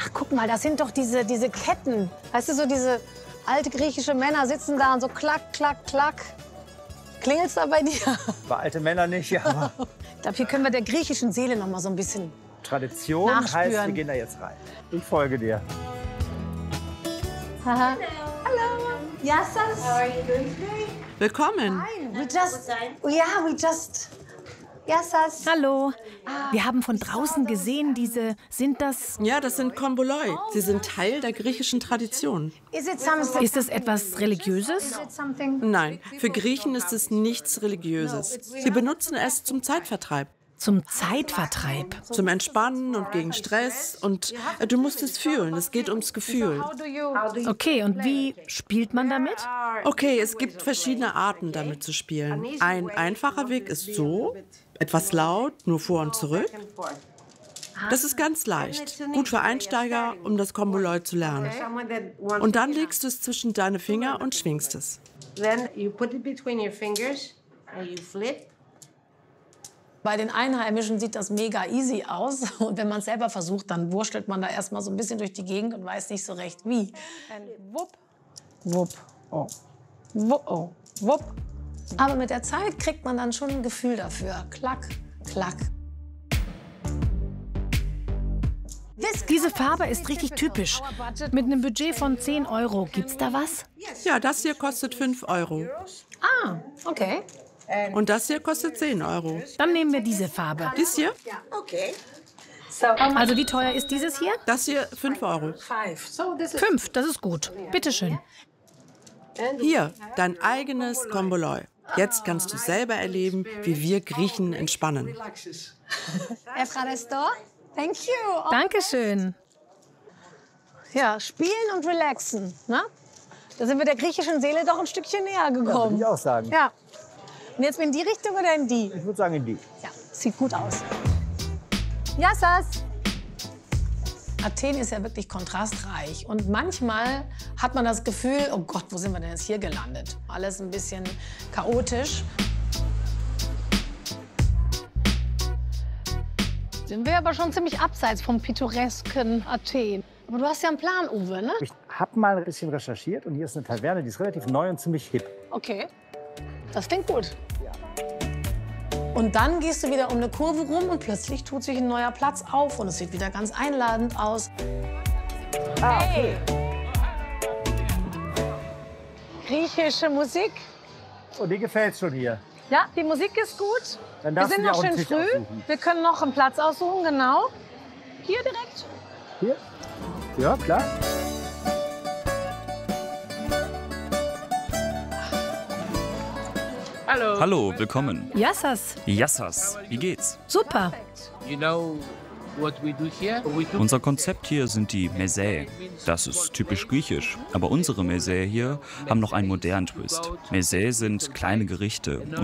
Ach, guck mal, das sind doch diese Ketten. Weißt du, so diese alte griechische Männer sitzen da und so klack, klack, klack. Klingelt's da bei dir? Bei alte Männer nicht, aber Ich glaube, hier können wir der griechischen Seele noch mal so ein bisschen Tradition nachspüren. heißt, wir gehen da jetzt rein. Ich folge dir. Haha. Hallo. Yassas. How are you doing today? Willkommen. We just. Yassas. Hallo. Wir haben von draußen gesehen, sind das... Ja, das sind Komboloi. Sie sind Teil der griechischen Tradition. Ist das etwas Religiöses? Nein, für Griechen ist es nichts Religiöses. Sie benutzen es zum Zeitvertreib. Zum Zeitvertreib. Zum Entspannen und gegen Stress. Und du musst es fühlen. Es geht ums Gefühl. Okay, und wie spielt man damit? Okay, es gibt verschiedene Arten, damit zu spielen. Ein einfacher Weg ist so, etwas laut, nur vor und zurück. Das ist ganz leicht, gut für Einsteiger, um das Komboloi zu lernen. Und dann legst du es zwischen deine Finger und schwingst es. Then you put it between your fingers and you flip. Bei den Einheimischen sieht das mega easy aus. Und wenn man es selber versucht, dann wurstelt man da erstmal so ein bisschen durch die Gegend und weiß nicht so recht wie. Wupp, wupp, oh. Wupp, oh. Wupp. Aber mit der Zeit kriegt man dann schon ein Gefühl dafür. Klack, klack. Diese Farbe ist richtig typisch. Mit einem Budget von 10 €. Gibt's da was? Ja, das hier kostet 5 €. Ah, okay. Und das hier kostet 10 €. Dann nehmen wir diese Farbe. Dies hier? Also wie teuer ist dieses hier? Das hier 5 €. 5, das ist gut. Bitteschön. Hier, dein eigenes Komboloi. Jetzt kannst du selber erleben, wie wir Griechen entspannen. Efradesto, thank you. Dankeschön. Ja, spielen und relaxen. Ne? Da sind wir der griechischen Seele doch ein Stückchen näher Ja, würde gekommen. ich auch sagen. Ja. Und jetzt in die Richtung oder in die? Ich würde sagen in die. Ja, sieht gut aus. Yassas! Athen ist ja wirklich kontrastreich. Und manchmal hat man das Gefühl, oh Gott, wo sind wir denn jetzt hier gelandet? Alles ein bisschen chaotisch. Sind wir aber schon ziemlich abseits vom pittoresken Athen. Aber du hast ja einen Plan, Uwe, ne? Ich habe mal ein bisschen recherchiert und hier ist eine Taverne, die ist relativ neu und ziemlich hip. Okay, das klingt gut. Und dann gehst du wieder um eine Kurve rum und plötzlich tut sich ein neuer Platz auf und es sieht wieder ganz einladend aus. Hey! Griechische Musik. Oh, dir gefällt's schon hier. Ja, die Musik ist gut. Dann Wir darfst sind du dir noch auch einen schön Tisch früh. aussuchen. Wir können noch einen Platz aussuchen, genau. Hier direkt. Hier? Ja, klar. Hallo, willkommen. Yassas, Yassas, wie geht's? super. You know what we do here? We do Unser Konzept hier sind die Mezei. Das ist typisch griechisch. Aber unsere Mezei hier haben noch einen modernen Twist. Mezei sind kleine Gerichte.